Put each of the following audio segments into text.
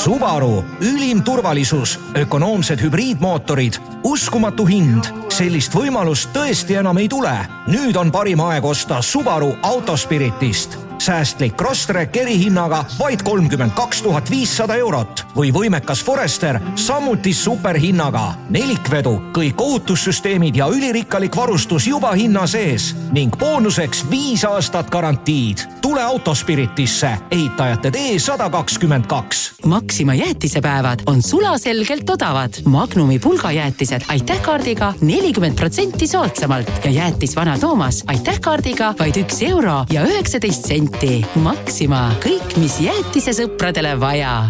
Subaru, ülim turvalisus, ökonoomsed hübriidmootorid, uskumatu hind. Sellist võimalust tõesti enam ei tule. Nüüd on parim aeg osta Subaru Autospiritist. Säästlik Crosstrek erihinnaga vaid 32 500 eurot või võimekas Forester samuti superhinnaga. Nelikvedu, kõik ohutussüsteemid ja ülirikkalik varustus juba hinna sees ning boonuseks 5 aastat garantiid. Tule Autospiritisse, ehitajate tee 122. Maxima jäätisepäevad on sulaselgelt odavad. Magnumi pulgajäätised aitähkaardiga 40% soodsamalt ja jäätis Vana Toomas aitähkaardiga vaid 1 euro ja 19 senti. Maxima, kõik mis jäätise sõpradele vaja.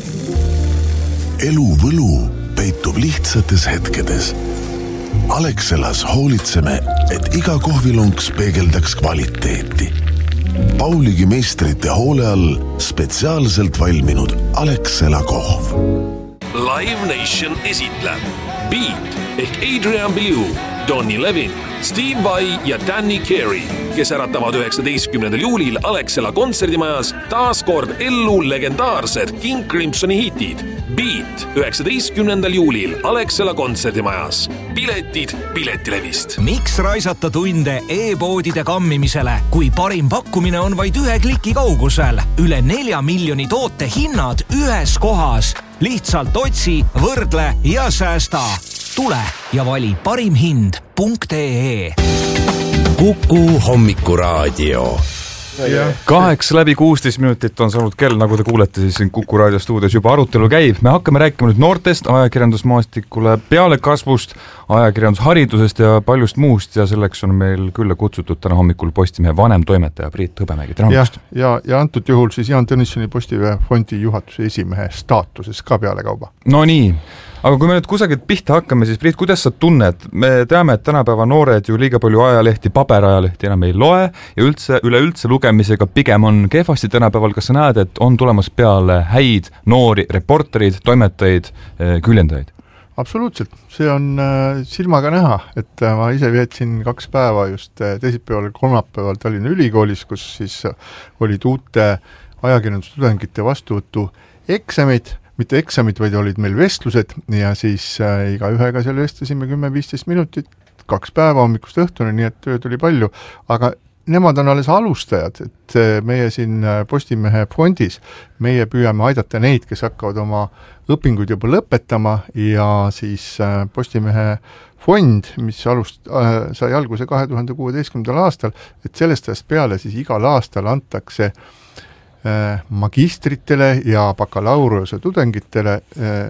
Elu võlu peitub lihtsates hetkedes. Alexelas hoolitseme, et iga kohvilonks peegeldaks kvaliteeti. Pauligi meistrite hoole all spetsiaalselt valminud Alexela kohv. Live Nation esitleb Beat ehk Adrian Belew, Donny Levin, Steve Vai ja Danny Carey, kes äratavad 19. juulil Alexela kontserdimajas taas kord ellu legendaarsed King Crimsoni hitid. Beat 19. juulil Alexela kontserdimajas. Piletid Piletilevist. Miks raisata tunde e-poodide kammimisele, kui parim pakkumine on vaid 1 kliki kaugusel? Üle 4 miljoni toote hinnad ühes kohas. Lihtsalt otsi, võrdle ja säästa. Tule ja vali parimhind.ee. Kuku hommikuraadio. 8:16 on saanud kell, nagu te kuulete, siis siin Kuku raadio stuudios juba arutelu käib. Me hakkame rääkima nüüd noortest, ajakirjandusmaastikule pealekasvust, ajakirjandusharidusest ja paljust muust ja selleks on meil külla kutsutud täna hommikul Postimehe vanemtoimetaja Priit Hõbemägi. Ja antud juhul siis Jaan Tõnissoni Postimehe fondi juhatuse esimehe staatuses ka pealekauba. No nii. Aga kui me nüüd kusagilt pihta hakkame, siis Priit, kuidas sa tunned? Me teame, et tänapäeva noored ju liiga palju ajalehti, paperajalehti enam ei loe ja üleüldse lugemisega pigem on kehvasti tänapäeval. Kas sa näed, et on tulemas peale häid noori reporterid, toimetajaid, küljendajaid? Absoluutselt. See on silmaga näha, et ma ise veetsin 2 päeva just teisipäeval ja kolmapäeval Tallinna Ülikoolis, kus siis olid uute ajakirjandustudengite vastuvõtu eksamid, mitte eksamid, vaid olid meil vestlused ja siis iga ühega seal vestlesime 10-15 minutit, 2 päeva hommikust õhtuni, nii et tööd oli palju, aga nemad on alles alustajad, et meie siin Postimehe fondis, meie püüame aidata neid, kes hakkavad oma õpinguid juba lõpetama ja siis Postimehe fond, mis sai alguse 2016. aastal, et sellest ajast peale siis igal aastal antakse magistritele ja bakalaureuse tudengitele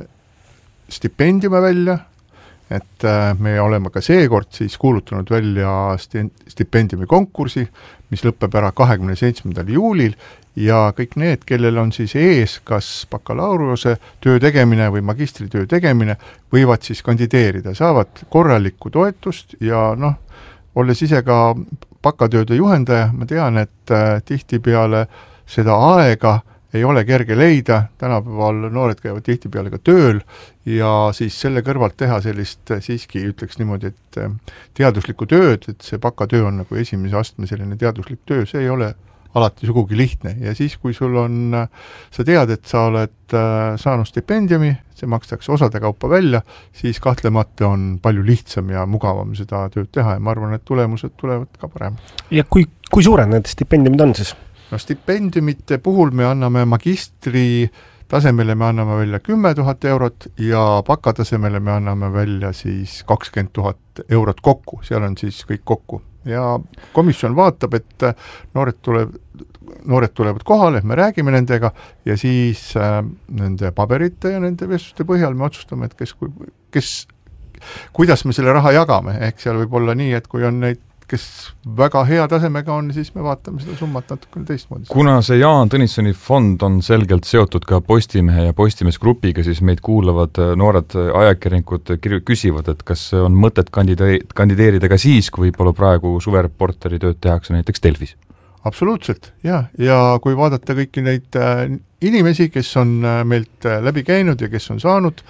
stipendiume välja, et me oleme ka seekord siis kuulutanud välja stipendiumi konkursi, mis lõpeb ära 27. juulil ja kõik need, kellel on siis ees kas bakalaureuse töö tegemine või magistritöö tegemine, võivad siis kandideerida, saavad korralikku toetust ja olles ise ka bakatööde juhendaja, ma tean, et tihtipeale seda aega ei ole kerge leida, tänapäeval noored käivad tihtipeale ka tööl ja siis selle kõrvalt teha sellist siiski, ütleks niimoodi, et teaduslikku tööd, et see bakatöö on nagu esimese astme selline teaduslik töö, see ei ole alati sugugi lihtne ja siis, kui sul on, sa tead, et sa oled saanud stipendiumi, see makstakse osade kaupa välja, siis kahtlemata on palju lihtsam ja mugavam seda tööd teha ja ma arvan, et tulemused tulevad ka parem. Ja kui suured need stipendiumid on siis? Stipendiumite puhul me anname magistri tasemele me anname välja 10 000 eurot ja bakatasemele me anname välja siis 20 000 eurot kokku, seal on siis kõik kokku. Ja komisjon vaatab, et noored tulevad kohale, me räägime nendega ja siis nende paberite ja nende vestluste põhjal me otsustame, et kuidas me selle raha jagame. Ehk seal võib olla nii, et kui on neid kes väga hea tasemega on, siis me vaatame seda summat natukene teistmoodi. Kuna see Jaan Tõnissoni fond on selgelt seotud ka Postimehe ja Postimees grupiga, siis meid kuulavad noored ajakirjanikud küsivad, et kas on mõtet kandideerida ka siis, kui võib-olla praegu suvereporteri tööd tehakse näiteks Delfis? Absoluutselt, ja kui vaadata kõiki neid inimesi, kes on meilt läbi käinud ja kes on saanud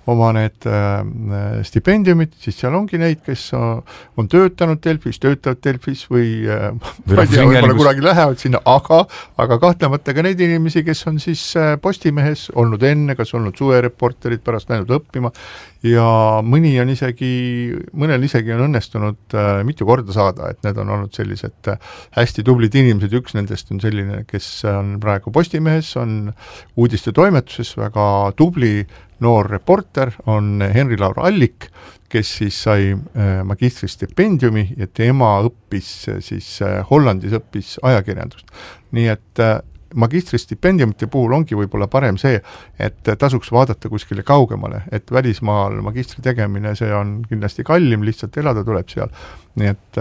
oma need stipendiumid, siis seal ongi neid, kes on töötanud Delfis, töötavad Delfis või ma ei tea, võib-olla kunagi lähevad sinna, aga kahtlemata ka neid inimesi, kes on siis Postimehes olnud enne, kas olnud suvereporterid, pärast läinud õppima ja mõnel isegi on õnnestunud mitu korda saada, et need on olnud sellised hästi tublid inimesed, üks nendest on selline, kes on praegu Postimehes, on uudistetoimetuses väga tubli noor reporter, on Henri-Laur Allik, kes siis sai magistristipendiumi ja tema õppis siis Hollandis õppis ajakirjandust. Nii et magistristipendiumite puhul ongi võib-olla parem see, et tasuks vaadata kuskile kaugemale, et välismaal magistri tegemine, see on kindlasti kallim, lihtsalt elada tuleb seal. Nii et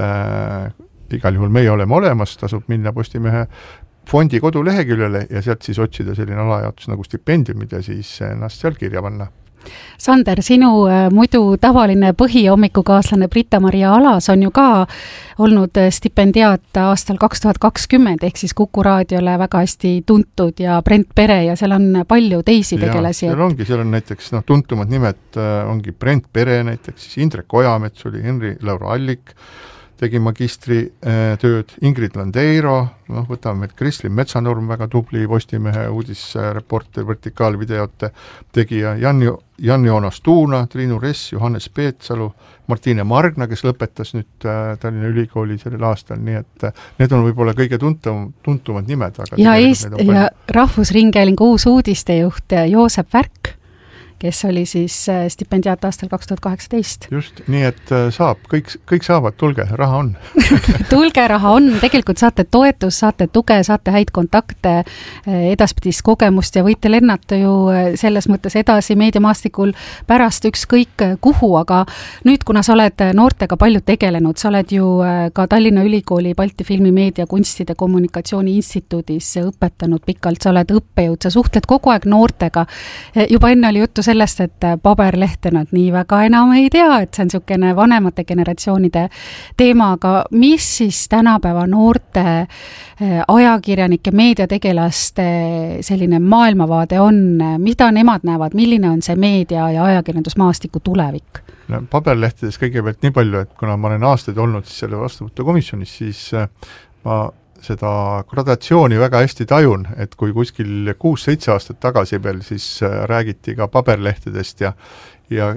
igal juhul meie oleme olemas, tasub minna Postimehe fondi koduleheküljele ja sealt siis otsida selline alajaotus nagu stipendiumid ja siis ennast seal kirja panna. Sander, sinu muidu tavaline põhihommikukaaslane Britta-Maria Alas on ju ka olnud stipendiaat aastal 2020, ehk siis Kuku raadiole väga hästi tuntud ja Brent Pere ja seal on palju teisi tegelasi. Seal on näiteks tuntumad nimed, ongi Brent Pere näiteks, siis Indrek Ojamets oli, Henri-Laur Allik tegi magistri tööd, Ingrid Landeiro, võtame Krislin Metsanurm, väga tubli Postimehe uudisreporter, vertikaalvideote tegija, Jan-Joonas Tuuna, Triinu Ress, Johannes Peetsalu, Martine Margna, kes lõpetas nüüd Tallinna Ülikooli sellel aastal, nii et need on võib-olla kõige tuntumad nimed. Ja Rahvusringhäälingu uus uudistejuht Joosep Värk, kes oli siis stipendiaat aastal 2018. Just, nii et kõik saavad, tulge, raha on. Tulge, raha on, tegelikult saate toetust, saate tuge, saate häid kontakte, edaspidist kogemust ja võite lennata ju selles mõttes edasi meediamaastikul pärast ükskõik kuhu, aga nüüd, kuna sa oled noortega palju tegelenud, sa oled ju ka Tallinna Ülikooli Balti filmimeedia kunstide kommunikatsiooni instituudis õpetanud pikalt, sa oled õppejõud, sa suhtled kogu aeg noortega, juba enne oli juttu sellest, et paberlehte nad nii väga enam ei tea, et see on niisugune vanemate generatsioonide teema, aga mis siis tänapäeva noorte ajakirjanike, meediategelaste selline maailmavaade on, mida nemad näevad, milline on see meedia ja ajakirjandusmaastiku tulevik? Paberlehtedes kõigepealt nii palju, et kuna ma olen aastaid olnud siis selle vastuvõtukomisjonis, siis ma seda gradatsiooni väga hästi tajun, et kui kuskil 6-7 aastat tagasi veel siis räägiti ka paberlehtedest ja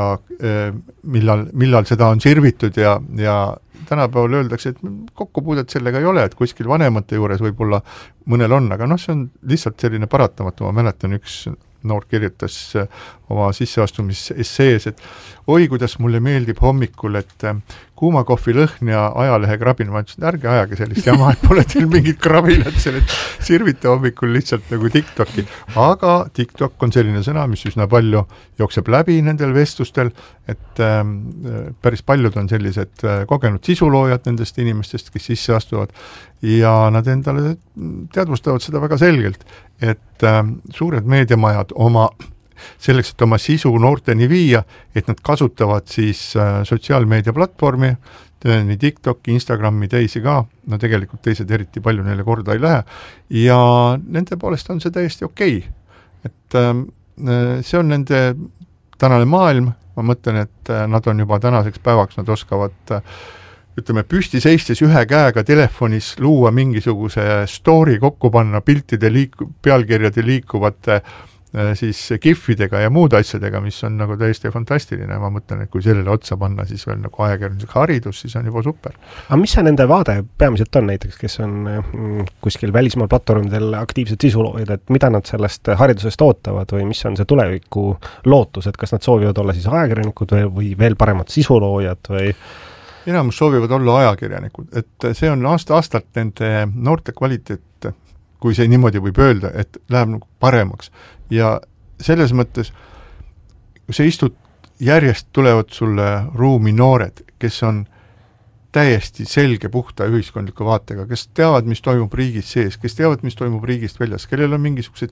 millal seda on sirvitud ja tänapäeval öeldakse, et kokkupuudet sellega ei ole, et kuskil vanemate juures võib-olla mõnel on, aga see on lihtsalt selline paratamatu, ma mäletan üks noor kirjutas oma sisseastumisessees, et oi, kuidas mulle meeldib hommikul, et kuuma kohvi lõhn ja ajalehe krabin, ma ütlesin, ärge ajage sellist jama, et pole teil mingit krabinat, et sirvite hommikul lihtsalt nagu TikToki. Aga TikTok on selline sõna, mis üsna palju jookseb läbi nendel vestlustel, et päris paljud on sellised kogenud sisuloojad nendest inimestest, kes sisse astuvad ja nad endale teadvustavad seda väga selgelt, et suured meediamajad selleks, et oma sisu noorteni viia, et nad kasutavad siis sotsiaalmeedia platvormi, nii TikTok, Instagrami, teisi ka, tegelikult teised eriti palju neile korda ei lähe, ja nende poolest on see täiesti okei. Et see on nende tänane maailm, ma mõtlen, et nad on juba tänaseks päevaks, nad oskavad püsti seistes ühe käega telefonis luua mingisuguse story kokku panna, piltide pealkirjade liikuvate siis gifidega ja muud asjadega, mis on nagu täiesti fantastiline. Ma mõtlen, et kui sellele otsa panna, siis veel nagu ajakirjanduslik haridus, siis on juba super. Aga mis see nende vaade peamiselt on näiteks, kes on kuskil välismaal platvormidel aktiivsed sisuloojad, et mida nad sellest haridusest ootavad või mis on see tuleviku lootus, et kas nad soovivad olla siis ajakirjanikud või veel paremad sisuloojad või enamus soovivad olla ajakirjanikud, et see on aasta-aastalt nende noorte kvaliteet, kui see niimoodi võib öelda, et läheb nagu paremaks. Ja selles mõttes, kui sa istud, järjest tulevad sulle ruumi noored, kes on täiesti selge puhta ühiskondliku vaatega, kes teavad, mis toimub riigis sees, kes teavad, mis toimub riigist väljas, kellel on mingisugused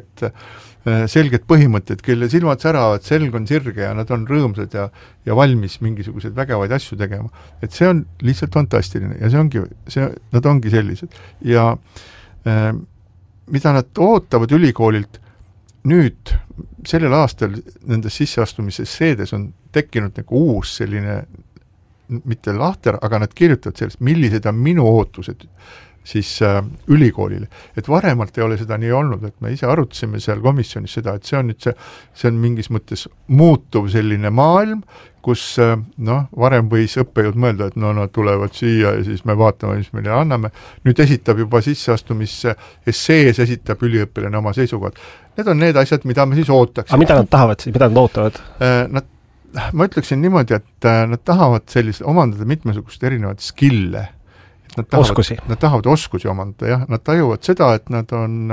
selged põhimõtted, kelle silmad säravad, selg on sirge ja nad on rõõmsad ja valmis mingisuguseid vägevaid asju tegema. Et see on lihtsalt fantastiline ja nad ongi sellised. Ja mida nad ootavad ülikoolilt nüüd, sellel aastal nendes sisseastumises seedes on tekkinud nagu uus selline, mitte lahter, aga nad kirjutavad sellest, millised on minu ootused siis ülikoolile. Et varemalt ei ole seda nii olnud, et me ise arutasime seal komisjonis seda, et see on mingis mõttes muutuv selline maailm, kus varem võis õppejõud mõelda, et nad tulevad siia ja siis me vaatame, mis meile anname. Nüüd esitab juba sisseastumisse essees, esitab üliõpilane oma seisukohad. Need on need asjad, mida me siis ootaks. Aga mida nad tahavad siis, mida nad ootavad? Ma ütleksin niimoodi, et nad tahavad omandada mitmesugust erinevat skille. Oskusi. Nad tahavad oskusi omandada, jah. Nad tajuvad seda, et nad on,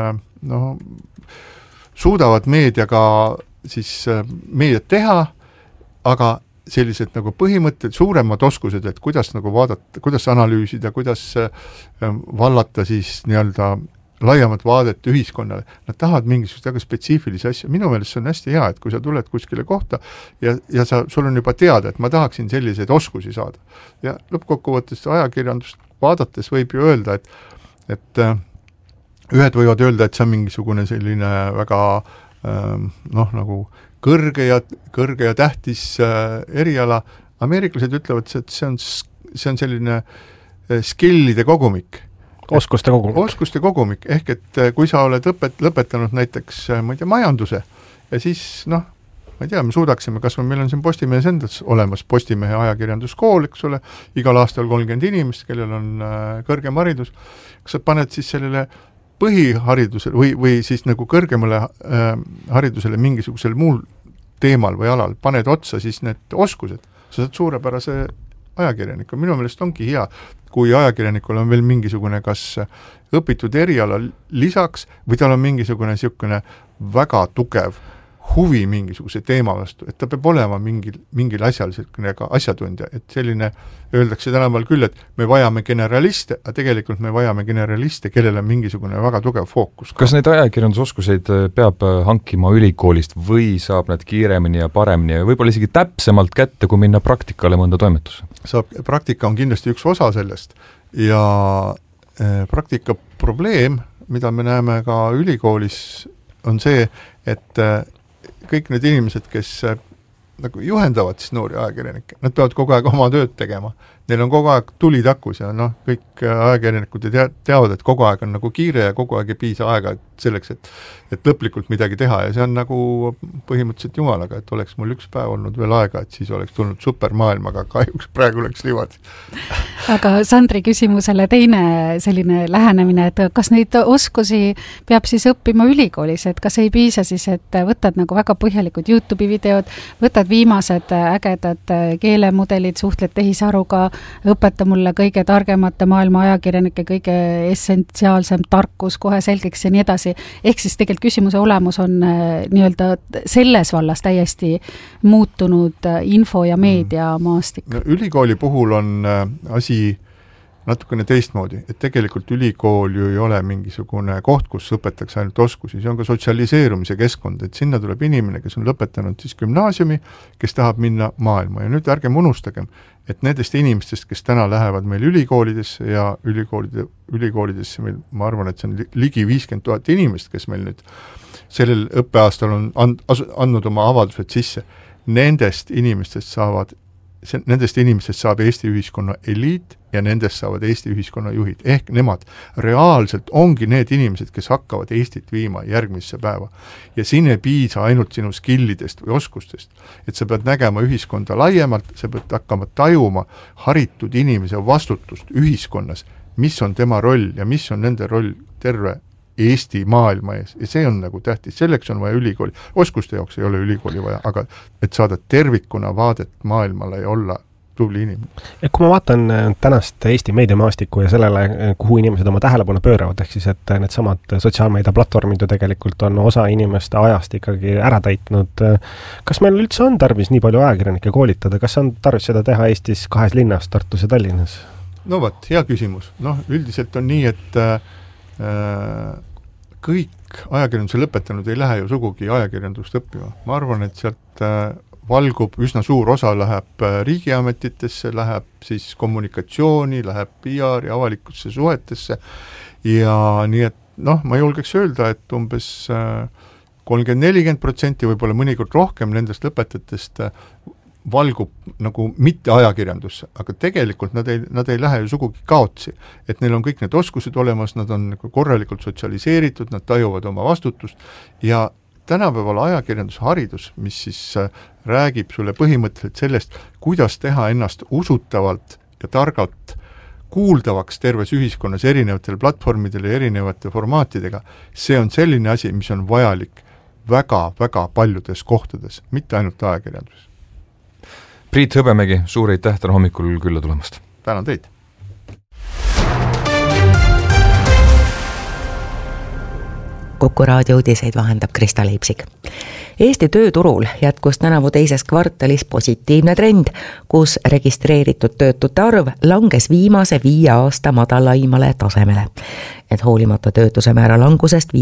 suudavad meediat teha, aga sellised nagu põhimõtted, suuremad oskused, et kuidas nagu vaadata, kuidas analüüsida, kuidas vallata siis nii-öelda laiemat vaadet ühiskonnale. Nad tahavad mingisugust väga spetsiifilisi asju. Minu meelest see on hästi hea, et kui sa tuled kuskile kohta ja sul on juba teada, et ma tahaksin selliseid oskusi saada. Ja lõppkokkuvõttes ajakirjandust vaadates võib ju öelda, et ühed võivad öelda, et see on mingisugune selline väga nagu kõrge ja tähtis eriala. Ameeriklased ütlevad, et see on selline skillide kogumik. Oskuste kogumik, ehk et kui sa oled lõpetanud näiteks, ma ei tea, majanduse ja siis, ma ei tea, me suudaksime, kas meil on siin Postimehes endas olemas Postimehe ajakirjanduskool, eks ole, igal aastal 30 inimest, kellel on kõrgem haridus, kas sa paned siis sellele põhiharidusele või siis nagu kõrgemale haridusele mingisugusel muul teemal või alal, paned otsa siis need oskused, sa saad suurepärase ajakirjaniku. Minu meelest ongi hea, kui ajakirjanikul on veel mingisugune kas õpitud eriala lisaks või tal on mingisugune niisugune väga tugev huvi mingisuguse teema vastu, et ta peab olema mingil asjal asjatundja, et selline, öeldakse tänapäeval küll, et me vajame generaliste, aga tegelikult me vajame generaliste, kellel on mingisugune väga tugev fookus. Kas neid ajakirjandusoskuseid peab hankima ülikoolist või saab need kiiremini ja paremini ja võib-olla isegi täpsemalt kätte, kui minna praktikale mõnda toimetusse? Praktika on kindlasti üks osa sellest ja praktika probleem, mida me näeme ka ülikoolis, on see, et kõik need inimesed, kes nagu juhendavad siis noori ajakirjanikke, nad peavad kogu aeg oma tööd tegema. Neil on kogu aeg tuli takus ja kõik ajakirjanikud teavad, et kogu aeg on nagu kiire ja kogu aeg ei piisa aega selleks, et lõplikult midagi teha ja see on nagu põhimõtteliselt jumalaga, et oleks mul üks päev olnud veel aega, et siis oleks tulnud supermaailm, aga kahjuks praegu läks niimoodi. Aga Sandri küsimusele teine selline lähenemine, et kas neid oskusi peab siis õppima ülikoolis, et kas ei piisa siis, et võtad nagu väga põhjalikud YouTube'i videod, võtad viimased ägedad keelemudelid, suhtled tehisaruga, õpeta mulle kõige targemate maailma ajakirjanike kõige essentsiaalsem tarkus kohe selgeks ja nii edasi. Ehk siis tegelikult küsimuse olemus on nii-öelda selles vallas täiesti muutunud info- ja meediamaastik. No, ülikooli puhul on asi natukene teistmoodi, et tegelikult ülikool ju ei ole mingisugune koht, kus õpetatakse ainult oskusi, see on ka sotsialiseerumise keskkond, et sinna tuleb inimene, kes on lõpetanud siis gümnaasiumi, kes tahab minna maailma ja nüüd ärgem unustagem, et nendest inimestest, kes täna lähevad meil ülikoolidesse ja ülikoolidesse meil, ma arvan, et see on ligi 50 000 inimest, kes meil nüüd sellel õppeaastal on andnud oma avaldused sisse, nendest inimestest saab Eesti ühiskonna eliit ja nendest saavad Eesti ühiskonna juhid. Ehk nemad reaalselt ongi need inimesed, kes hakkavad Eestit viima järgmisse päeva. Ja siin ei piisa ainult sinu skillidest või oskustest, et sa pead nägema ühiskonda laiemalt, sa pead hakkama tajuma haritud inimese vastutust ühiskonnas, mis on tema roll ja mis on nende roll terve Eesti maailma ees ja see on nagu tähtis, selleks on vaja ülikooli, oskuste jaoks ei ole ülikooli vaja, aga et saada tervikuna vaadet maailmale ja olla tubli inimene. Ja kui ma vaatan tänast Eesti meediamaastikku ja sellele, kuhu inimesed oma tähelepanu pööravad, ehk siis, et need samad sotsiaalmeedia platvormid ju tegelikult on osa inimeste ajast ikkagi ära täitnud. Kas meil üldse on tarvis nii palju ajakirjanikke koolitada, kas on tarvis seda teha Eestis 2 linnas, Tartus ja Tallinnas? No võt, hea küsimus. Üldiselt on nii, et kõik ajakirjanduse lõpetanud ei lähe ju sugugi ajakirjandust õppima. Ma arvan, et sealt valgub üsna suur osa läheb riigiametitesse, läheb siis kommunikatsiooni, läheb PR ja avalikusse suhetesse ja nii, et ma julgeks öelda, et umbes 30-40%, võib-olla mõnikord rohkem nendest lõpetajatest valgub nagu mitte ajakirjandusse, aga tegelikult nad ei lähe ju sugugi kaotsi, et neil on kõik need oskused olemas, nad on korralikult sotsialiseeritud, nad tajuvad oma vastutust ja tänapäeval ajakirjandusharidus, mis siis räägib sulle põhimõtteliselt sellest, kuidas teha ennast usutavalt ja targalt kuuldavaks terves ühiskonnas erinevatel platvormidel ja erinevate formaatidega, see on selline asi, mis on vajalik väga-väga paljudes kohtades, mitte ainult ajakirjanduses. Priit Hõbemägi, suur aitäh täna hommikul külla tulemast. Tänan teid. Kuku raadio uudiseid vahendab Krista Leipsik. Eesti tööturul jätkus tänavu teises kvartalis positiivne trend, kus registreeritud töötute arv langes viimase 5 aasta madalaimale tasemele. Et hoolimata töötuse määra langusest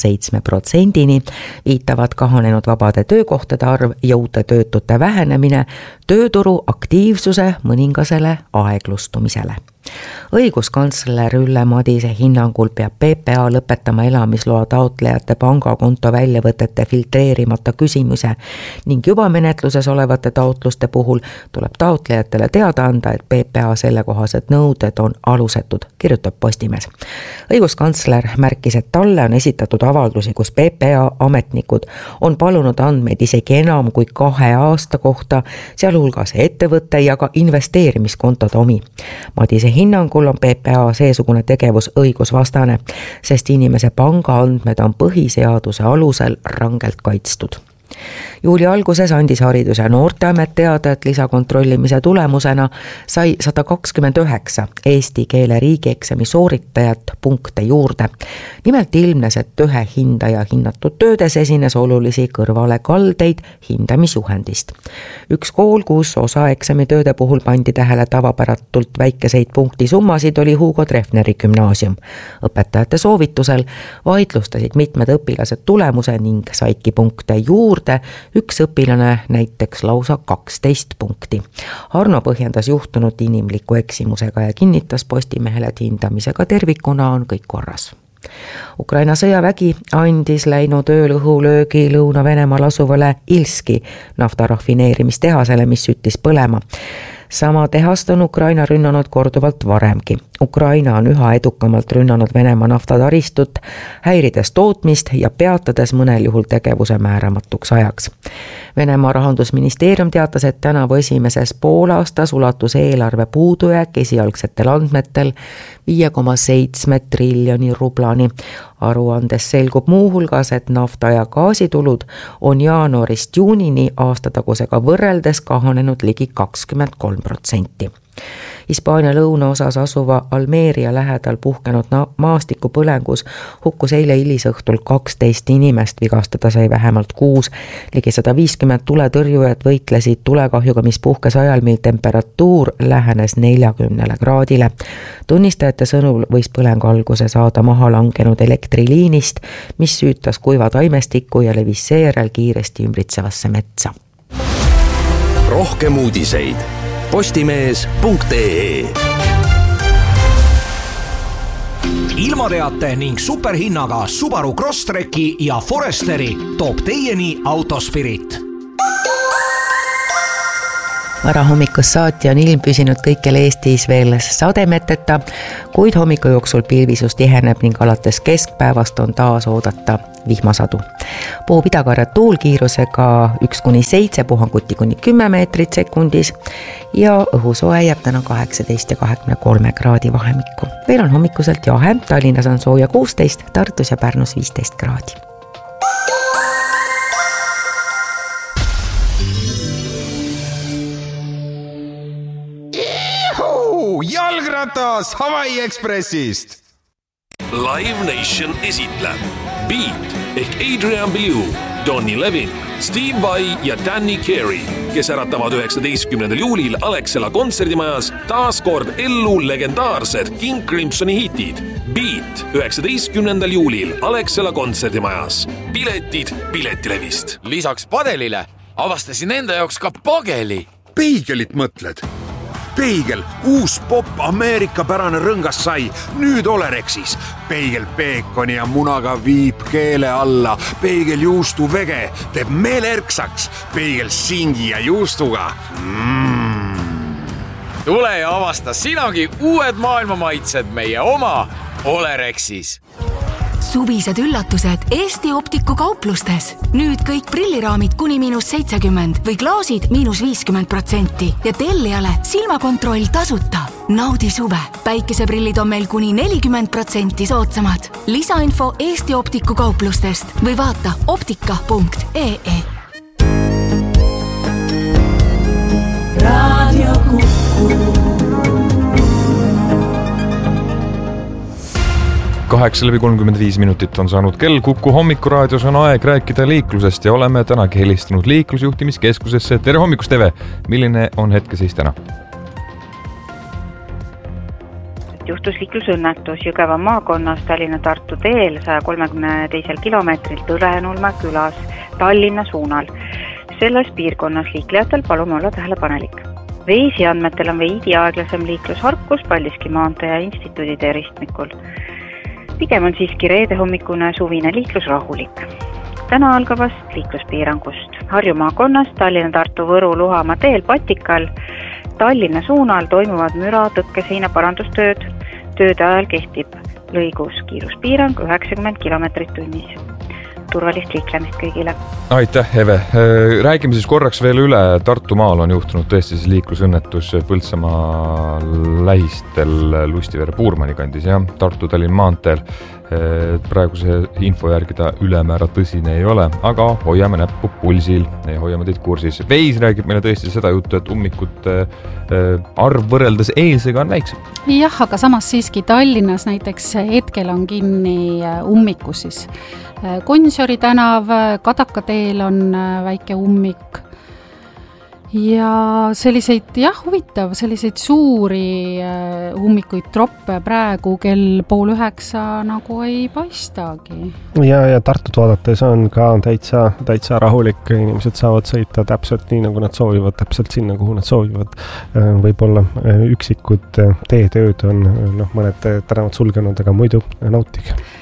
5,7%-ni viitavad kahanenud vabade töökohtade arv ja uute töötute vähenemine tööturu aktiivsuse mõningasele aeglustumisele. Õiguskantsler Ülle Madise hinnangul peab PPA lõpetama elamisloa taotlejate pangakonto väljavõtete filtreerimata küsimuse ning juba menetluses olevate taotluste puhul tuleb taotlejatele teada anda, et PPA sellekohased nõuded on alusetud, kirjutab Postimees. Õiguskantsler märkis, et talle on esitatud avaldusi, kus PPA ametnikud on palunud andmeid isegi enam kui 2 aasta kohta, sealhulgas ettevõtte ja ka investeerimiskontode omi. Madise hinnangul on PPA seesugune tegevus õigusvastane, sest inimese pangaandmed on põhiseaduse alusel rangelt kaitstud. Juuli alguses andis Haridus- ja Noorteamet teada, et lisakontrollimise tulemusena sai 129 eesti keele riigieksami sooritajat punkte juurde. Nimelt ilmnes, et ühe hindaja hinnatud töödes esines olulisi kõrvalekaldeid hindamisjuhendist. Üks kool, kus osa eksamitööde puhul pandi tähele tavapäratult väikeseid punktisummasid, oli Hugo Treffneri gümnaasium. Õpetajate soovitusel vaidlustasid mitmed õpilased tulemuse ning saidki punkte juurde, üks õpilane näiteks lausa 12 punkti. Arno põhjendas juhtunut inimliku eksimusega ja kinnitas Postimehele, et hindamisega tervikuna on kõik korras. Ukraina sõjavägi andis läinud ööl õhulöögi Lõuna-Venemaal asuvale Ilski naftarafineerimistehasele, mis süttis põlema. Sama tehast on Ukraina rünnanud korduvalt varemgi. Ukraina on üha edukamalt rünnanud Venemaa naftataristut, häirides tootmist ja peatades mõnel juhul tegevuse määramatuks ajaks. Venemaa rahandusministeerium teatas, et tänavu esimeses poolaastas ulatus eelarve puudujääk esialgsetel andmetel 5,7 triljoni rublani. Aruandes selgub muuhulgas, et nafta- ja gaasitulud on jaanuarist juunini aastatagusega võrreldes kahanenud ligi 23%. Hispaania lõunaosas asuva Almeria lähedal puhkenud maastikupõlengus hukkus eile hilisõhtul 12 inimest, vigastada sai vähemalt 6. Ligi 150 tuletõrjujat võitlesid tulekahjuga, mis puhkes ajal, mil temperatuur lähenes 40 kraadile. Tunnistajate sõnul võis põleng alguse saada maha langenud elektriliinist, mis süütas kuiva taimestikku ja levis seejärel kiiresti ümbritsevasse metsa. Rohkem uudiseid postimees.ee. Ilmateate ning superhinnaga Subaru Crosstreki ja Foresteri toob teieni Autospirit. Varahommikust saati on ilm püsinud kõikjal Eestis veel sademeteta, kuid hommiku jooksul pilvisus tiheneb ning alates keskpäevast on taas oodata vihmasadu. Puhub idakarjad tuulkiirusega 1-7, puhanguti kuni 10 meetrit sekundis ja õhusoe jääb täna 18 ja 23 kraadi vahemikku. Veel on hommikuselt jahe, Tallinnas on sooja 16, Tartus ja Pärnus 15 kraadi. Jalgratas Hawaii Expressist. Live Nation esitleb Beat ehk Adrian Belew, Donny Levin, Steve Vai ja Danny Carey, kes äratavad 19. juulil Alexela kontserdimajas taas kord ellu legendaarsed King Crimsoni hitid. Beat 19. juulil Alexela kontserdimajas. Piletid Piletilevist. Lisaks padelile avastasin enda jaoks ka pageli. Peigelit mõtled? Peigel, uus popp ameerikapärane rõngas sai, nüüd Olerexis. Peigel peekoni ja munaga viib keele alla. Peigel juustu vege teeb meelerksaks. Peigel singi ja juustuga. Tule ja avasta sinagi uued maailmamaitsed meie oma Olerexis. Suvised üllatused Eesti Optiku kauplustes. Nüüd kõik prilliraamid kuni -70% või klaasid -50% ja tellijale silmakontroll tasuta. Naudi suve. Päikeseprillid on meil kuni 40% soodsamad. Lisainfo Eesti Optiku kauplustest või vaata optika.ee. Raadio Kuku. 8:35 on saanud kell. Kuku hommikuraadios on aeg rääkida liiklusest ja oleme tänagi helistanud liiklusjuhtimiskeskusesse. Tere hommikust, Eve! Milline on hetkeseis täna? Juhtus liiklusõnnetus Jõgeva maakonnas Tallinna-Tartu teel 132 kilomeetril Tõlenulme külas Tallinna suunal. Selles piirkonnas liiklejatel palume olla tähelepanelik. Veisi andmetel on veidi aeglasem liiklusharkus Paldiski maantee ja instituudi tee ristmikul. Pigem on siiski reede hommikune suvine liiklus rahulik. Täna algavast liikluspiirangust. Harju maakonnas Tallinna-Tartu Võru Luhamaa teel Patikal Tallinna suunal toimuvad müra tõkkeseina parandustööd. Tööde ajal kehtib lõigus kiiruspiirang 90 kilomeetrit tunnis. Turvalist liiklemist kõigile. Aitäh, Eve! Räägime siis korraks veel üle. Tartumaal on juhtunud tõesti siis liiklusõnnetus Põltsamaa lähistel Lustivere-Puurmani kandis ja Tartu-Tallinn maanteel. Praeguse info järgi ta ülemäära tõsine ei ole, aga hoiame näppu pulsil ja hoiame teid kursis. Veis räägib meile tõesti seda juttu, et ummikute arv võrreldes eilsega on väiksem. Jah, aga samas siiski Tallinnas näiteks hetkel on kinni ummikus siis. Gonsiori tänav, Kadaka teel on väike ummik ja selliseid, huvitav, selliseid suuri ummikuid troppe praegu kell 8:30 nagu ei paistagi. Ja Tartut vaadates on ka täitsa rahulik, inimesed saavad sõita täpselt nii, nagu nad soovivad, täpselt sinna, kuhu nad soovivad. Võib-olla üksikud teetööd on mõned tänavad sulgenud, aga muidu nautige.